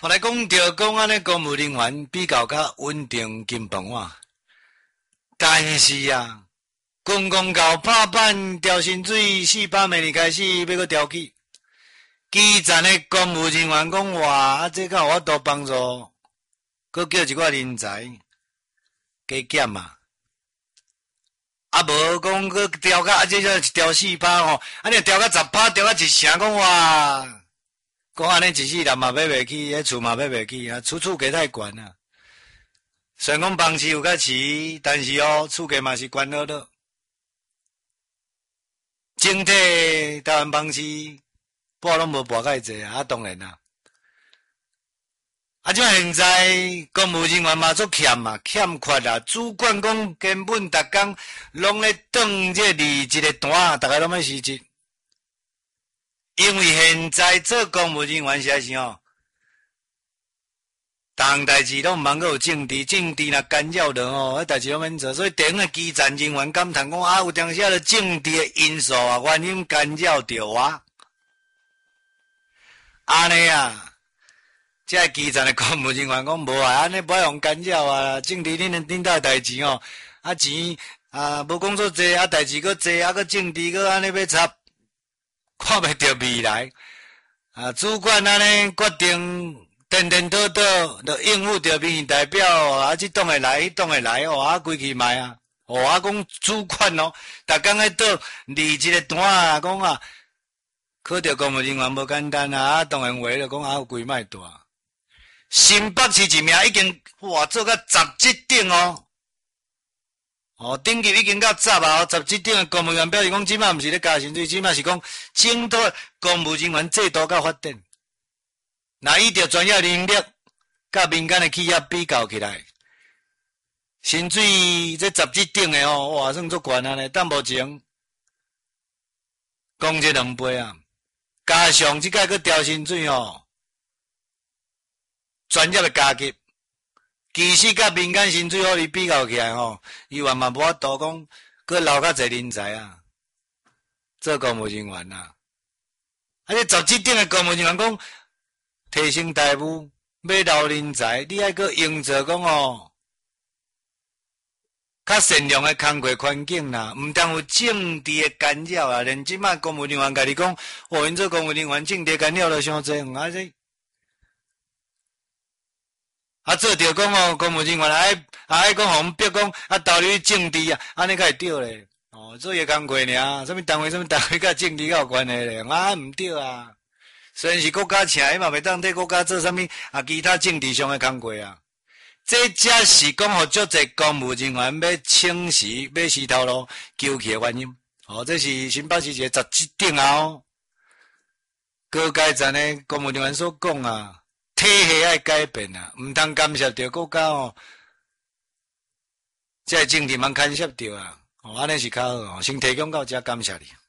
后来讲安尼公务人员比较较稳定金饭碗，但是啊，公共交拍板调薪水400美元开始要搁调起，基层的公务人员讲哇，这个有法度帮助，搁叫一寡人才加减嘛。啊，无讲佮调到这叫调4%吼，安尼调到10%，调到1成，讲哇，讲安尼一世人嘛买袂起，迄厝嘛买袂起啊，厝价太悬啊。虽然讲房市有较市，但是哦，厝价嘛是悬落落。整体台湾房市，博拢无博介济啊，当然啦。啊，即现在公务人员嘛足欠嘛，欠缺啦。主管讲根本逐工拢咧等这离职的单，大家拢要辞职。因为现在做公务人员是啥哦，逐项代志拢毋通有政治，政治若干扰了哦，迄代志拢免做。所以顶个基层人员感叹讲啊，有当时啊，政治的因素啊，原因干扰着我。安尼啊。即个基层的公务人员讲无啊，安尼不要用干扰啊，政治恁兜代志哦，啊钱啊无工作济，啊代志搁济，啊搁政治搁安尼要插，看袂着未来。啊，主管安尼决定颠颠倒倒，就应付着民意代表，啊这党会来，迄党会来，哦啊规气卖啊，哦啊讲主管哦，逐工喺倒离职的单啊，讲啊，考着公务人员无简单啊，啊当然话就讲啊有几卖大。新北市一名已经哇做到17等哦，哦等级已经到10啊，17等的公务员表示讲，即摆毋是咧加薪水，即摆是讲整套公务人员制度甲发展。那依着专业能力甲民间的企业比较起来，薪水这17等的哦，哇算足悬啊咧，但目前讲这2倍啊，加上即个个调薪水哦。专业的加级，其实甲民间薪水福利比较起来吼，伊原嘛无法度讲，佮留较侪人才啊，做公务人员啊。啊，这17等的公务人员讲，提升待遇，要留人才，你还佮营造讲哦，较善良的工作环境啦，毋当有政治的干扰啊。连即摆公务人员家己讲，哦，因做公务人员政治干扰了伤侪，啊这。啊，做着讲哦，公务人员爱讲互阮逼讲啊，投入政治啊，安尼才会对咧。哦，做个工课尔，什么单位甲政治有关系咧？啊，毋对啊。虽然是国家请，伊嘛袂当替国家做啥物啊，其他政治上的工课啊。这才是讲互足侪公务人员要请辞、要死头路、求去的原因。哦，这是新北市一个17等啊哦，高阶层的公务人员所讲啊。体系爱改变啊，毋通干涉着国家哦，即个政治通干涉着啊，哦，安尼是较好哦，先提供到这，感谢你。